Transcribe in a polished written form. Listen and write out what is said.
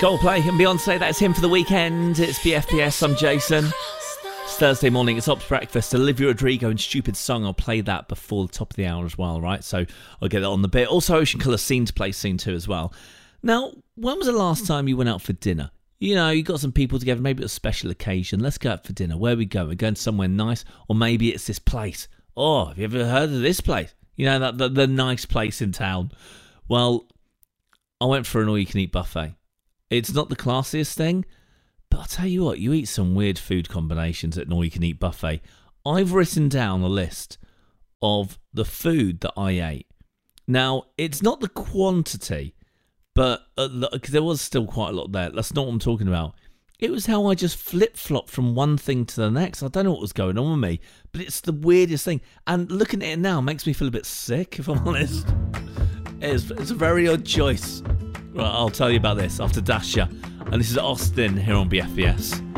Coldplay and Beyonce, that's him for the weekend. It's BFBS, I'm Jason. It's Thursday morning, it's Ops Breakfast. Olivia Rodrigo and Stupid Song, I'll play that before the top of the hour as well, right? So I'll get it on the bit. Also Ocean Colour Scene to play scene 2 as well. Now, when was the last time you went out for dinner? You know, you got some people together, maybe it's a special occasion. Let's go out for dinner. Where are we going? We're going somewhere nice, or maybe it's this place. Oh, have you ever heard of this place? You know, the nice place in town. Well, I went for an all-you-can-eat buffet. It's not the classiest thing, but I'll tell you what, you eat some weird food combinations at an all-you-can-eat buffet. I've written down a list of the food that I ate. Now, it's not the quantity, but because there was still quite a lot there. That's not what I'm talking about. It was how I just flip-flopped from one thing to the next. I don't know what was going on with me, but it's the weirdest thing. And looking at it now makes me feel a bit sick, if I'm honest. It's a very odd choice. Right, I'll tell you about this after Dasha. And this is Austin here on BFBS.